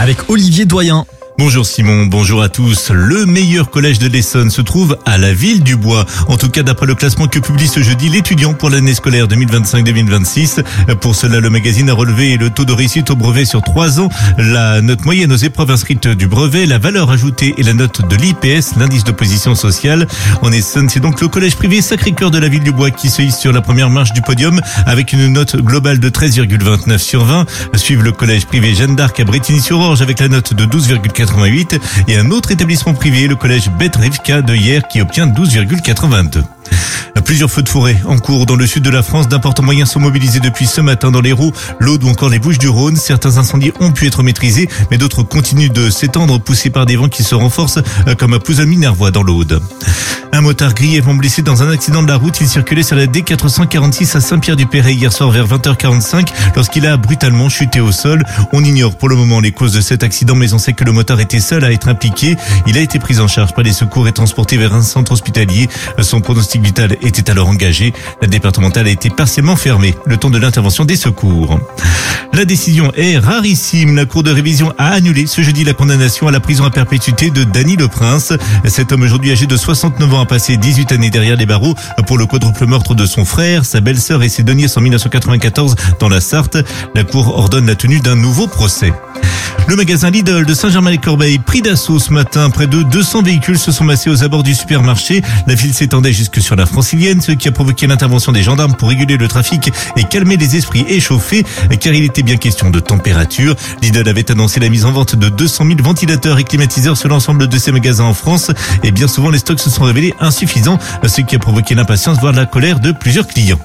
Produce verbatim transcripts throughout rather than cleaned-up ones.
avec Olivier Doyen. Bonjour Simon, bonjour à tous. Le meilleur collège de l'Essonne se trouve à la ville du Bois. En tout cas, d'après le classement que publie ce jeudi l'étudiant pour l'année scolaire deux mille vingt-cinq deux mille vingt-six. Pour cela, le magazine a relevé le taux de réussite au brevet sur trois ans, la note moyenne aux épreuves inscrites du brevet, la valeur ajoutée et la note de l'I P S, l'indice de position sociale. En Essonne, c'est donc le collège privé Sacré-Cœur de la ville du Bois qui se hisse sur la première marche du podium avec une note globale de treize virgule vingt-neuf sur vingt. Suivent le collège privé Jeanne d'Arc à Brétigny-sur-Orge avec la note de douze virgule quatre-vingt-huit et un autre établissement privé, le collège Beth Rivka de Hyères qui obtient douze virgule quatre-vingt-deux. Plusieurs feux de forêt en cours dans le sud de la France. D'importants moyens sont mobilisés depuis ce matin dans l'Hérault, l'Aude ou encore les Bouches-du-Rhône. Certains incendies ont pu être maîtrisés, mais d'autres continuent de s'étendre, poussés par des vents qui se renforcent, comme à Pouzol-Minervois dans l'Aude. Un motard grièvement blessé dans un accident de la route. Il circulait sur la D quatre cent quarante-six à Saint-Pierre-du-Perret hier soir vers vingt heures quarante-cinq lorsqu'il a brutalement chuté au sol. On ignore pour le moment les causes de cet accident, mais on sait que le motard était seul à être impliqué. Il a été pris en charge par les secours et transporté vers un centre hospitalier. Son pronostic vital était alors engagé. La départementale a été partiellement fermée le temps de l'intervention des secours. La décision est rarissime. La cour de révision a annulé ce jeudi la condamnation à la prison à perpétuité de Dany Le Prince. Cet homme aujourd'hui âgé de soixante-neuf ans a passé dix-huit années derrière les barreaux pour le quadruple meurtre de son frère, sa belle-sœur et ses deux nièces en mille neuf cent quatre-vingt-quatorze dans la Sarthe. La cour ordonne la tenue d'un nouveau procès. Le magasin Lidl de Saint-Germain-les-Corbeilles, pris d'assaut ce matin. Près de deux cents véhicules se sont massés aux abords du supermarché. La file s'étendait jusque sur la Francilienne, ce qui a provoqué l'intervention des gendarmes pour réguler le trafic et calmer les esprits échauffés, car il était bien question de température. Lidl avait annoncé la mise en vente de deux cent mille ventilateurs et climatiseurs sur l'ensemble de ses magasins en France. Et bien souvent, les stocks se sont révélés insuffisants, ce qui a provoqué l'impatience, voire la colère de plusieurs clients.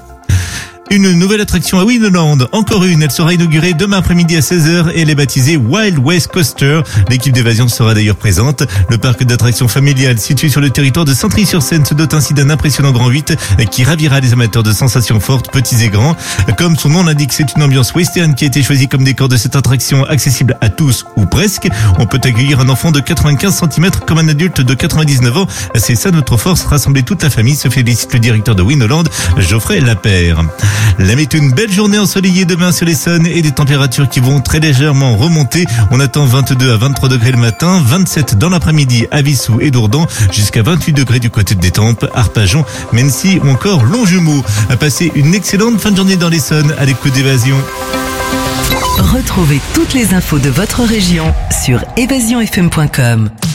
Une nouvelle attraction à Winneland, encore une, elle sera inaugurée demain après-midi à seize heures et elle est baptisée Wild West Coaster. L'équipe d'évasion sera d'ailleurs présente. Le parc d'attractions familial situé sur le territoire de Saintry-sur-Seine se dote ainsi d'un impressionnant grand huit qui ravira les amateurs de sensations fortes, petits et grands. Comme son nom l'indique, c'est une ambiance western qui a été choisie comme décor de cette attraction accessible à tous ou presque. On peut accueillir un enfant de quatre-vingt-quinze centimètres comme un adulte de quatre-vingt-dix-neuf ans. C'est ça notre force, rassembler toute la famille, se félicite le directeur de Winneland, Geoffrey Lapère. La météo, une belle journée ensoleillée demain sur l'Essonne et des températures qui vont très légèrement remonter. On attend vingt-deux à vingt-trois degrés le matin, vingt-sept dans l'après-midi à Vissou et Dourdan, jusqu'à vingt-huit degrés du côté de Détampes, Arpajon, Mency ou encore Longjumeau. À passer une excellente fin de journée dans l'Essonne à l'écoute d'Évasion. Retrouvez toutes les infos de votre région sur évasion f m point com.